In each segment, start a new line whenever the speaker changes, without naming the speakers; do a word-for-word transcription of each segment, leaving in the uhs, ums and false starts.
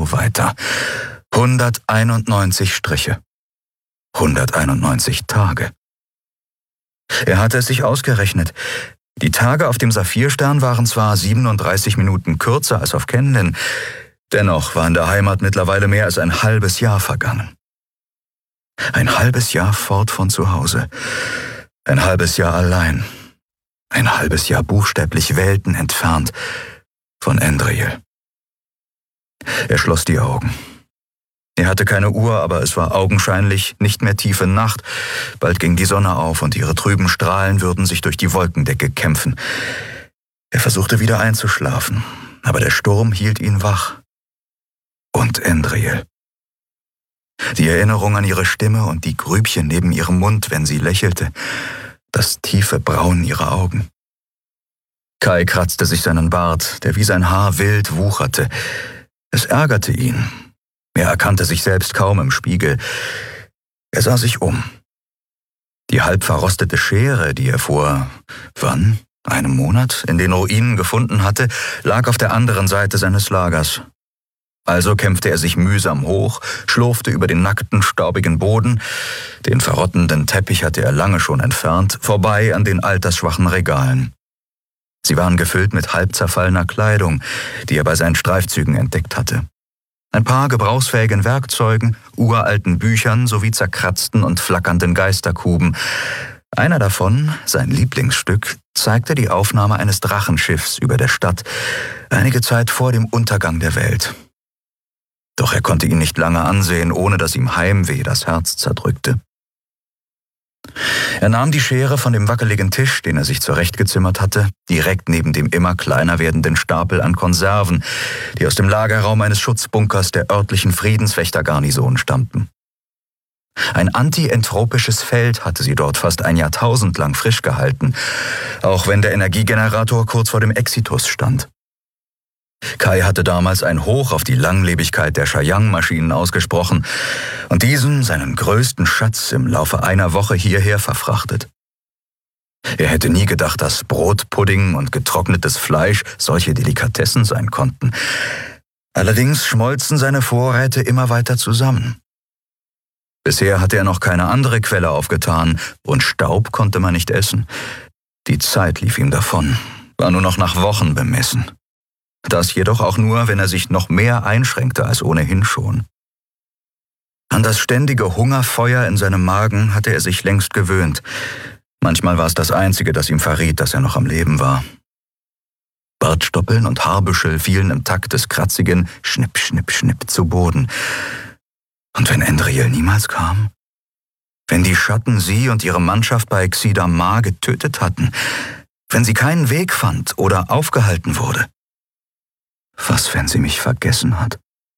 so weiter. hunderteinundneunzig Striche. hunderteinundneunzig Tage. Er hatte es sich ausgerechnet. Die Tage auf dem Saphirstern waren zwar siebenunddreißig Minuten kürzer als auf Kenlin, dennoch war in der Heimat mittlerweile mehr als ein halbes Jahr vergangen. Ein halbes Jahr fort von zu Hause. Ein halbes Jahr allein. Ein halbes Jahr buchstäblich Welten entfernt von Andriel. Er schloss die Augen. Er hatte keine Uhr, aber es war augenscheinlich nicht mehr tiefe Nacht. Bald ging die Sonne auf und ihre trüben Strahlen würden sich durch die Wolkendecke kämpfen. Er versuchte wieder einzuschlafen, aber der Sturm hielt ihn wach. Und Andriel. Die Erinnerung an ihre Stimme und die Grübchen neben ihrem Mund, wenn sie lächelte, das tiefe Braun ihrer Augen. Kai kratzte sich seinen Bart, der wie sein Haar wild wucherte. Es ärgerte ihn. Er erkannte sich selbst kaum im Spiegel. Er sah sich um. Die halb verrostete Schere, die er vor, wann, einem Monat, in den Ruinen gefunden hatte, lag auf der anderen Seite seines Lagers. Also kämpfte er sich mühsam hoch, schlurfte über den nackten, staubigen Boden, den verrottenden Teppich hatte er lange schon entfernt, vorbei an den altersschwachen Regalen. Sie waren gefüllt mit halb zerfallener Kleidung, die er bei seinen Streifzügen entdeckt hatte. Ein paar gebrauchsfähigen Werkzeugen, uralten Büchern sowie zerkratzten und flackernden Geisterkuben. Einer davon, sein Lieblingsstück, zeigte die Aufnahme eines Drachenschiffs über der Stadt, einige Zeit vor dem Untergang der Welt. Doch er konnte ihn nicht lange ansehen, ohne dass ihm Heimweh das Herz zerdrückte. Er nahm die Schere von dem wackeligen Tisch, den er sich zurechtgezimmert hatte, direkt neben dem immer kleiner werdenden Stapel an Konserven, die aus dem Lagerraum eines Schutzbunkers der örtlichen Friedenswächtergarnison stammten. Ein antientropisches Feld hatte sie dort fast ein Jahrtausend lang frisch gehalten, auch wenn der Energiegenerator kurz vor dem Exitus stand. Kai hatte damals ein Hoch auf die Langlebigkeit der Shayang-Maschinen ausgesprochen und diesen, seinen größten Schatz, im Laufe einer Woche hierher verfrachtet. Er hätte nie gedacht, dass Brotpudding und getrocknetes Fleisch solche Delikatessen sein konnten. Allerdings schmolzen seine Vorräte immer weiter zusammen. Bisher hatte er noch keine andere Quelle aufgetan und Staub konnte man nicht essen. Die Zeit lief ihm davon, war nur noch nach Wochen bemessen. Das jedoch auch nur, wenn er sich noch mehr einschränkte als ohnehin schon. An das ständige Hungerfeuer in seinem Magen hatte er sich längst gewöhnt. Manchmal war es das Einzige, das ihm verriet, dass er noch am Leben war. Bartstoppeln und Haarbüschel fielen im Takt des kratzigen Schnipp, Schnipp, Schnipp zu Boden. Und wenn Andriel niemals kam? Wenn die Schatten sie und ihre Mannschaft bei Xidamar getötet hatten? Wenn sie keinen Weg fand oder aufgehalten wurde? Was, wenn sie mich vergessen hat?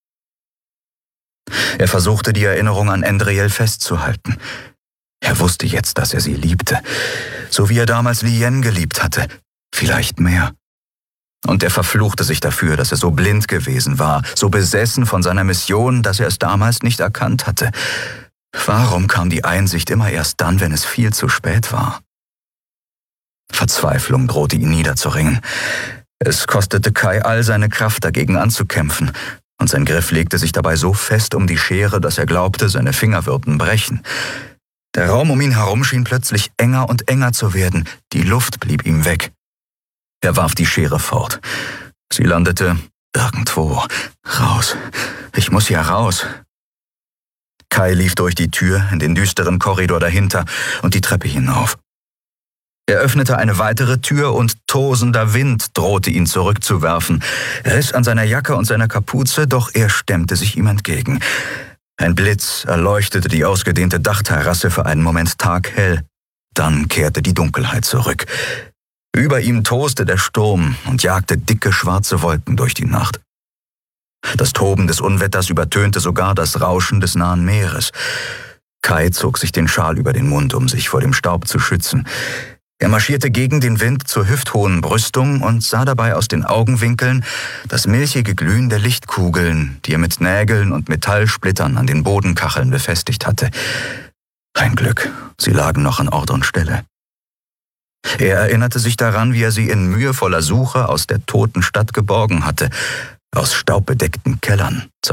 Er versuchte, die Erinnerung an Andriel festzuhalten. Er wusste jetzt, dass er sie liebte, so wie er damals Lien geliebt hatte, vielleicht mehr. Und er verfluchte sich dafür, dass er so blind gewesen war, so besessen von seiner Mission, dass er es damals nicht erkannt hatte. Warum kam die Einsicht immer erst dann, wenn es viel zu spät war? Verzweiflung drohte ihn niederzuringen. Es kostete Kai all seine Kraft, dagegen anzukämpfen, und sein Griff legte sich dabei so fest um die Schere, dass er glaubte, seine Finger würden brechen. Der Raum um ihn herum schien plötzlich enger und enger zu werden, die Luft blieb ihm weg. Er warf die Schere fort. Sie landete irgendwo. Raus. Ich muss hier raus. Kai lief durch die Tür in den düsteren Korridor dahinter und die Treppe hinauf. Er öffnete eine weitere Tür und tosender Wind drohte ihn zurückzuwerfen. Er riss an seiner Jacke und seiner Kapuze, doch er stemmte sich ihm entgegen. Ein Blitz erleuchtete die ausgedehnte Dachterrasse für einen Moment taghell. Dann kehrte die Dunkelheit zurück. Über ihm toste der Sturm und jagte dicke schwarze Wolken durch die Nacht. Das Toben des Unwetters übertönte sogar das Rauschen des nahen Meeres. Kai zog sich den Schal über den Mund, um sich vor dem Staub zu schützen. Er marschierte gegen den Wind zur hüfthohen Brüstung und sah dabei aus den Augenwinkeln das milchige Glühen der Lichtkugeln, die er mit Nägeln und Metallsplittern an den Bodenkacheln befestigt hatte. Ein Glück, sie lagen noch an Ort und Stelle. Er erinnerte sich daran, wie er sie in mühevoller Suche aus der toten Stadt geborgen hatte, aus staubbedeckten Kellern,